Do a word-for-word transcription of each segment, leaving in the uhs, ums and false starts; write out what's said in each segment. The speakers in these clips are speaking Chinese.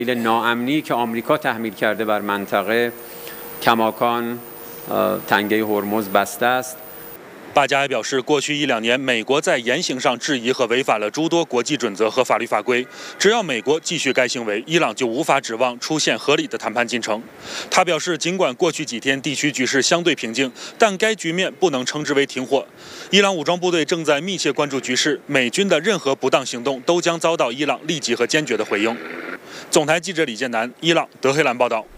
ناامنی که آمریکا تحمیل کرده بر منطقه کماکان تنگه هرمز بسته است。 巴加还表示，过去一两年，美国在言行上质疑和违反了诸多国际准则和法律法规。只要美国继续该行为，伊朗就无法指望出现合理的谈判进程。他表示，尽管过去几天地区局势相对平静，但该局面不能称之为停火。伊朗武装部队正在密切关注局势，美军的任何不当行动都将遭到伊朗立即和坚决的回应。总台记者李建南，伊朗德黑兰报道。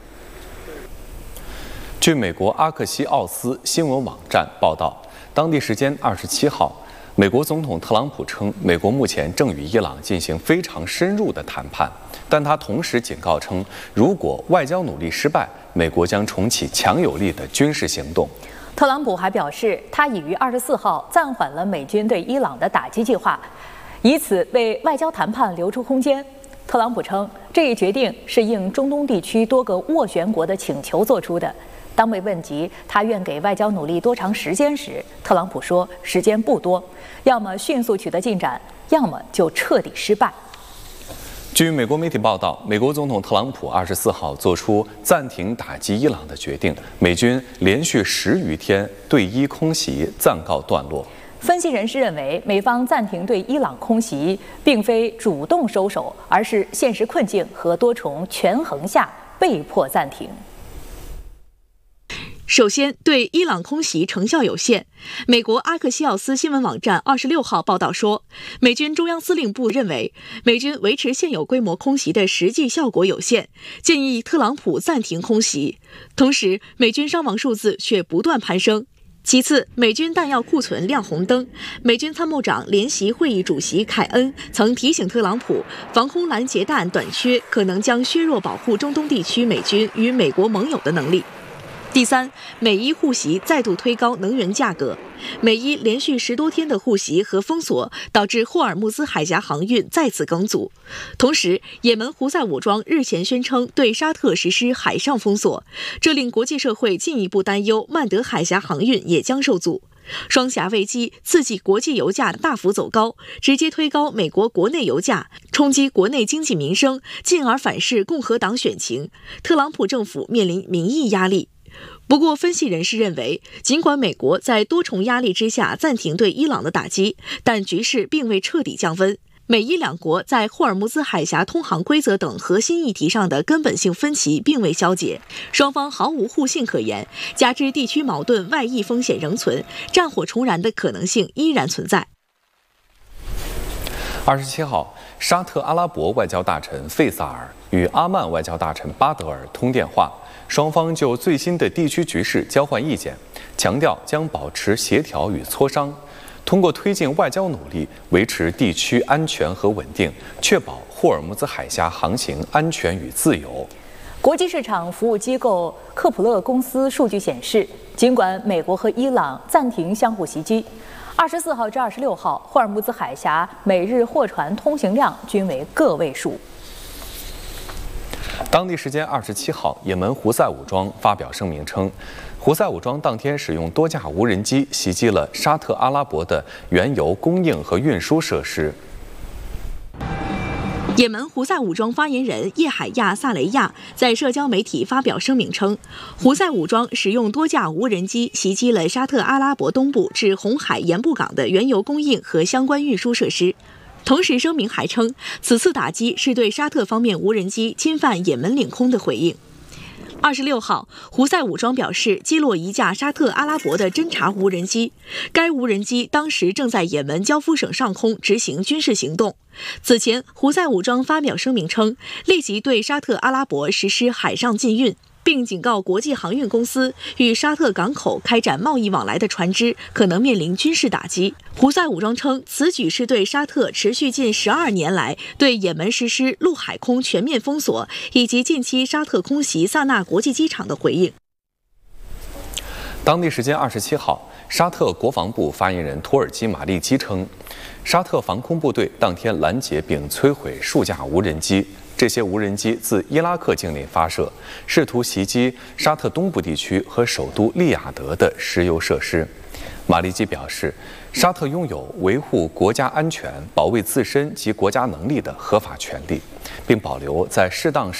据美国阿克西奥斯新闻网站报道。当地时间二十七号，美国总统特朗普称，美国目前正与伊朗进行非常深入的谈判，但他同时警告称，如果外交努力失败，美国将重启强有力的军事行动。 特朗普还表示，他已于二十四号暂缓了美军对伊朗的打击计划，以此为外交谈判留出空间。特朗普称，这一决定是应中东地区多个斡旋国的请求做出的。当被问及他愿给外交努力多长时间时，特朗普说：“时间不多，要么迅速取得进展，要么就彻底失败。” 据美国媒体报道，美国总统特朗普二十四号做出暂停打击伊朗的决定，美军连续十余天对伊空袭暂告段落。 分析人士认为，美方暂停对伊朗空袭，并非主动收手，而是现实困境和多重权衡下被迫暂停。 首先，对伊朗空袭成效有限。美国阿克西奥斯新闻网站二十六号报道说，美军中央司令部认为，美军维持现有规模空袭的实际效果有限，建议特朗普暂停空袭。同时，美军伤亡数字却不断攀升。其次，美军弹药库存亮红灯。美军参谋长联席会议主席凯恩曾提醒特朗普，防空拦截弹短缺可能将削弱保护中东地区美军与美国盟友的能力。第三，美伊互袭再度推高能源价格。美伊连续十多天的互袭和封锁，导致霍尔木兹海峡航运再次更阻。同时，也门胡塞武装日前宣称对沙特实施海上封锁，这令国际社会进一步担忧曼德海峡航运也将受阻。双峡危机刺激国际油价大幅走高，直接推高美国国内油价，冲击国内经济民生，进而反噬共和党选情。特朗普政府面临民意压力。不过，分析人士认为，尽管美国在多重压力之下暂停对伊朗的打击，但局势并未彻底降温。美伊两国在霍尔木兹海峡通航规则等核心议题上的根本性分歧并未消解，双方毫无互信可言，加之地区矛盾外溢风险仍存，战火重燃的可能性依然存在。 二十七号，沙特阿拉伯外交大臣费萨尔与阿曼外交大臣巴德尔通电话。双方就最新的地区局势交换意见，强调将保持协调与磋商，通过推进外交努力，维持地区安全和稳定，确保霍尔木兹海峡航行安全与自由。 国际市场服务机构克普勒公司数据显示，尽管美国和伊朗暂停相互袭击，二十四号至二十六号，霍尔木兹海峡每日货船通行量均为个位数。 当地时间二十七号，也门胡塞武装发表声明称，胡塞武装当天使用多架无人机袭击了沙特阿拉伯的原油供应和运输设施。 也门胡塞武装发言人叶海亚·萨雷亚在社交媒体发表声明称，胡塞武装使用多架无人机袭击了沙特阿拉伯东部至红海盐布港的原油供应和相关运输设施。同时，声明还称，此次打击是对沙特方面无人机侵犯也门领空的回应。二十六号，胡塞武装表示击落一架沙特阿拉伯的侦察无人机，该无人机当时正在也门交夫省上空执行军事行动。此前，胡塞武装发表声明称，立即对沙特阿拉伯实施海上禁运，并警告国际航运公司与沙特港口开展贸易往来的船只可能面临军事打击。胡塞武装称，此举是对沙特持续近十二年来对也门实施陆海空全面封锁，以及近期沙特空袭萨那国际机场的回应。 当地时间二十七号，沙特国防部发言人托尔基马利基称，沙特防空部队当天拦截并摧毁数架无人机。这些无人机自伊拉克境内发射，试图袭击沙特东部地区和首都利雅得的石油设施。马利基表示，沙特拥有维护国家安全、保卫自身及国家能力的合法权利，并保留在适当时